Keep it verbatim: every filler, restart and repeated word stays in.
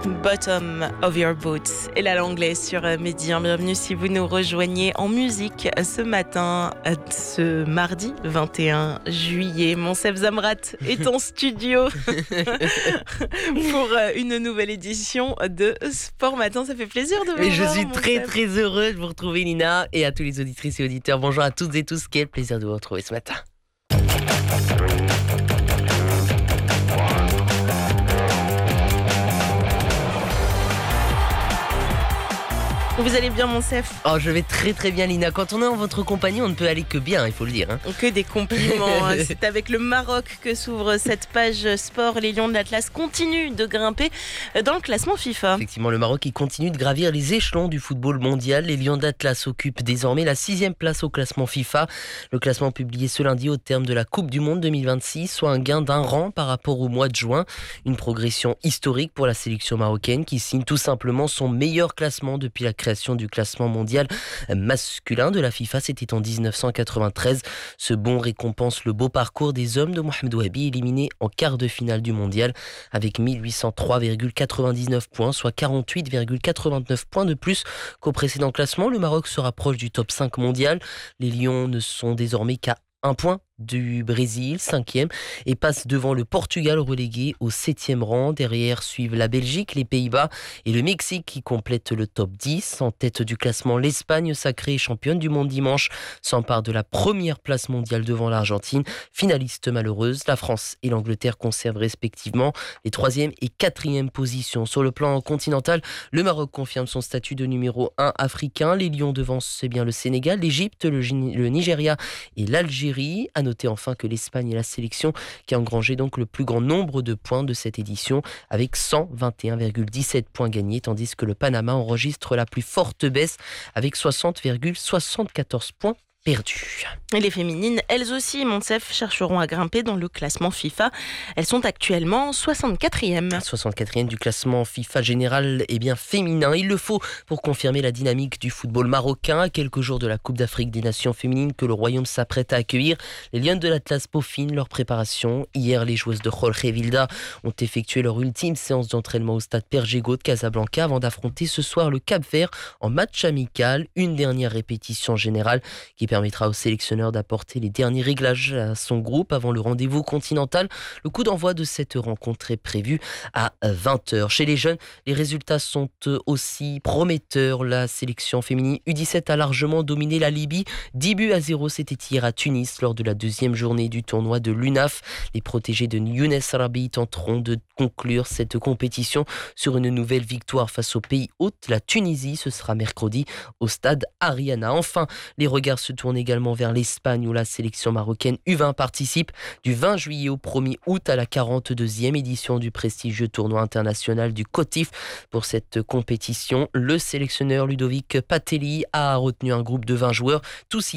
Bottom of your boots. Et là l'anglais sur Midi. Bienvenue si vous nous rejoignez en musique ce matin, ce mardi vingt et un juillet. Monsef Zamrat est en studio pour une nouvelle édition de Sport Matin. Ça fait plaisir de vous et voir. Je suis très Monsef. très heureux de vous retrouver, Nina, et à tous les auditrices et auditeurs. Bonjour à toutes et tous. Quel plaisir de vous retrouver ce matin. Vous allez bien, Monsef? Oh, je vais très très bien, Lina. Quand on est en votre compagnie, on ne peut aller que bien, il faut le dire. Hein. Que des compliments. C'est avec le Maroc que s'ouvre cette page sport. Les Lions de l'Atlas continuent de grimper dans le classement FIFA. Effectivement, le Maroc il continue de gravir les échelons du football mondial. Les Lions de l'Atlas occupent désormais la sixième place au classement FIFA. Le classement publié ce lundi au terme de la Coupe du Monde deux mille vingt-six, soit un gain d'un rang par rapport au mois de juin. Une progression historique pour la sélection marocaine qui signe tout simplement son meilleur classement depuis la création du classement mondial masculin de la FIFA, c'était en dix-neuf cent quatre-vingt-treize. Ce bond récompense le beau parcours des hommes de Mohamed Wahabi, éliminé en quart de finale du mondial avec mille huit cent trois virgule quatre-vingt-dix-neuf points, soit quarante-huit virgule quatre-vingt-neuf points de plus qu'au précédent classement. Le Maroc se rapproche du top cinq mondial. Les Lions ne sont désormais qu'à un point du Brésil, cinquième, et passe devant le Portugal relégué au septième rang. Derrière suivent la Belgique, les Pays-Bas et le Mexique qui complètent le top dix. En tête du classement, l'Espagne, sacrée championne du monde dimanche, s'empare de la première place mondiale devant l'Argentine, finaliste malheureuse. La France et l'Angleterre conservent respectivement les troisième et quatrième positions. Sur le plan continental, le Maroc confirme son statut de numéro un africain. Les Lions devancent c'est bien le Sénégal, l'Égypte, le, le Nigeria et l'Algérie. À noter enfin que l'Espagne est la sélection qui a engrangé donc le plus grand nombre de points de cette édition avec cent vingt et un virgule dix-sept points gagnés, tandis que le Panama enregistre la plus forte baisse avec soixante virgule soixante-quatorze points perdus. Et les féminines, elles aussi, Monsef, chercheront à grimper dans le classement FIFA. Elles sont actuellement soixante-quatrième. soixante-quatrième du classement FIFA général et bien féminin. Il le faut pour confirmer la dynamique du football marocain. À quelques jours de la Coupe d'Afrique des Nations féminines que le Royaume s'apprête à accueillir, les Lions de l'Atlas peaufinent leur préparation. Hier, les joueuses de Jorge Vilda ont effectué leur ultime séance d'entraînement au stade Pergego de Casablanca avant d'affronter ce soir le Cap-Vert en match amical. Une dernière répétition générale qui permettra au sélectionneur d'apporter les derniers réglages à son groupe avant le rendez-vous continental. Le coup d'envoi de cette rencontre est prévu à vingt heures. Chez les jeunes, les résultats sont aussi prometteurs. La sélection féminine U dix-sept a largement dominé la Libye. dix buts à zéro, c'était hier à Tunis lors de la deuxième journée du tournoi de l'U N A F. Les protégés de Younes Rabi tenteront de conclure cette compétition sur une nouvelle victoire face au pays hôte, la Tunisie. Ce sera mercredi au stade Ariana. Enfin, les regards se tournent également vers l'Espagne où la sélection marocaine U vingt participe du vingt juillet au premier août à la quarante-deuxième édition du prestigieux tournoi international du Cotif. Pour cette compétition, le sélectionneur Ludovic Patelli a retenu un groupe de vingt joueurs, tous